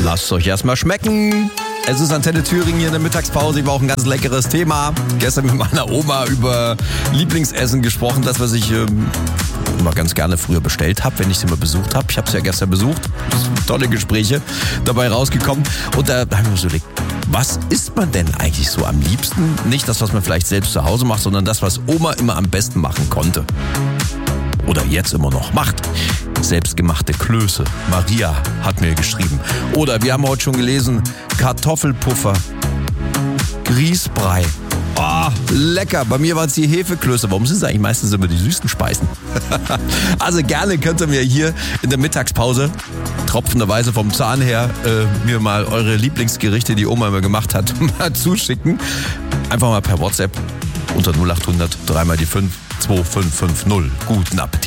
Lasst euch erstmal schmecken. Es ist Antenne Thüringen hier in der Mittagspause. Ich war auch ein ganz leckeres Thema. Gestern mit meiner Oma über Lieblingsessen gesprochen, das, was ich immer ganz gerne früher bestellt habe, wenn ich sie mal besucht habe. Ich habe sie ja gestern besucht. Tolle Gespräche dabei rausgekommen. Und da habe ich mir so überlegt, was isst man denn eigentlich so am liebsten? Nicht das, was man vielleicht selbst zu Hause macht, sondern das, was Oma immer am besten machen konnte. Oder jetzt immer noch macht. Selbstgemachte Klöße. Maria hat mir geschrieben. Oder wir haben heute schon gelesen, Kartoffelpuffer, Grießbrei. Oh, lecker. Bei mir waren es die Hefeklöße. Warum sind es eigentlich meistens immer die süßen Speisen? Also gerne könnt ihr mir hier in der Mittagspause tropfenderweise vom Zahn her mir mal eure Lieblingsgerichte, die Oma immer gemacht hat, mal zuschicken. Einfach mal per WhatsApp unter 0800 3 mal die 5 2550. Guten Appetit.